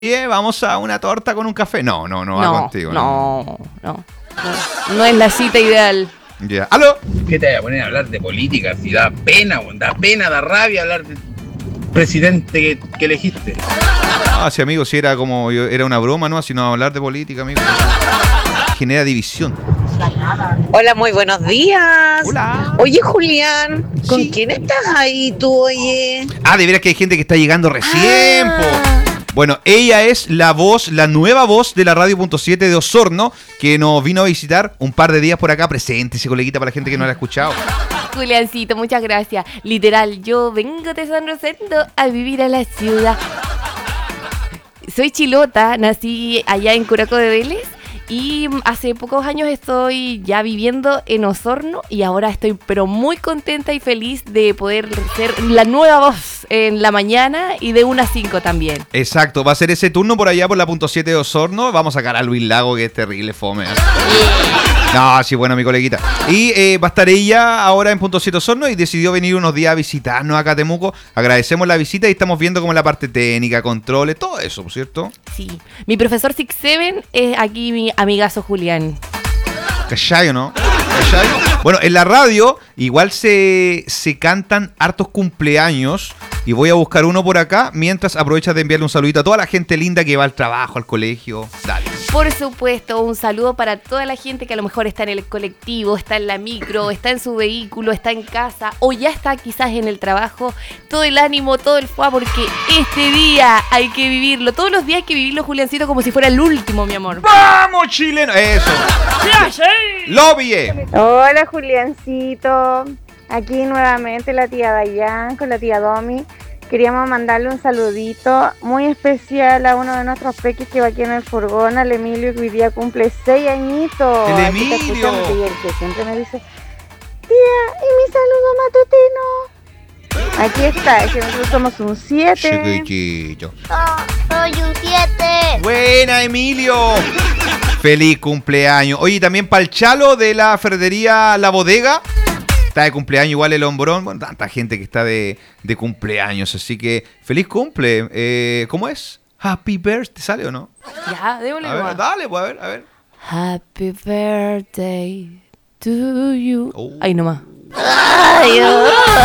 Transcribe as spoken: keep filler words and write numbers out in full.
Yeah, vamos a una torta con un café. No, no, no va No, contigo. no, no, no. No es la cita ideal. Ya. Yeah. ¿Aló? ¿Qué te voy a poner a hablar de política? Si da pena, da pena, da rabia hablar del presidente que, que elegiste. Ah, sí, amigo, si era como, era una broma, ¿no? Si no hablar de política, amigo. Genera división. Hola, muy buenos días. Hola. Oye, Julián, ¿con Sí. quién estás ahí tú, oye? Ah, de veras que hay gente que está llegando recién, Ah. po. Bueno, ella es la voz, la nueva voz de la Radio punto siete de Osorno, que nos vino a visitar un par de días por acá. Preséntese, coleguita, para la gente que no la ha escuchado. Juliancito, muchas gracias. Literal, yo vengo de San Rosendo a vivir a la ciudad. Soy chilota, nací allá en Curaco de Vélez y hace pocos años estoy ya viviendo en Osorno y ahora estoy pero muy contenta y feliz de poder ser la nueva voz en la mañana y de una a cinco también. Exacto, va a ser ese turno por allá por la punto siete de Osorno. Vamos a sacar a Luis Lago, que es terrible fome. ¿eh? No, sí, bueno, mi coleguita. Y eh, va a estar ella ahora en punto siete Osorno y decidió venir unos días a visitarnos acá a Temuco. Agradecemos la visita y estamos viendo como la parte técnica, controles, todo eso, ¿por cierto? Sí, mi profesor Six Seven es aquí mi amigazo Julián. ¿Cachai o no? ¿Cachai? Bueno, en la radio igual se, se cantan hartos cumpleaños y voy a buscar uno por acá mientras aprovechas de enviarle un saludito a toda la gente linda que va al trabajo, al colegio. Dale. Por supuesto, un saludo para toda la gente que a lo mejor está en el colectivo, está en la micro, está en su vehículo, está en casa o ya está quizás en el trabajo. Todo el ánimo, todo el fuá, porque este día hay que vivirlo. Todos los días hay que vivirlo, Juliancito, como si fuera el último, mi amor. ¡Vamos, chileno! Eso. ¡Lo pillé! Hola, Juliancito. Aquí nuevamente la tía Dayan con la tía Domi. Queríamos mandarle un saludito muy especial a uno de nuestros peques que va aquí en el furgón, al Emilio, que hoy día cumple seis añitos. ¡El Aquí está Emilio! escuchando, y el que siempre me dice, tía, ¿y mi saludo matutino? Aquí está, es que nosotros somos un siete. Chiquitito. Soy un siete. ¡Buena, Emilio! ¡Feliz cumpleaños! Oye, también para el Chalo de la ferretería La Bodega. Está de cumpleaños igual el hombrón. Bueno, tanta gente que está de, de cumpleaños. Así que, feliz cumple. Eh, ¿Cómo es? Happy birthday. ¿Sale o no? Ya, démosle A ver, nomás. dale, pues, a ver, a ver. Happy birthday to you. Oh. Ahí nomás. Ay, oh.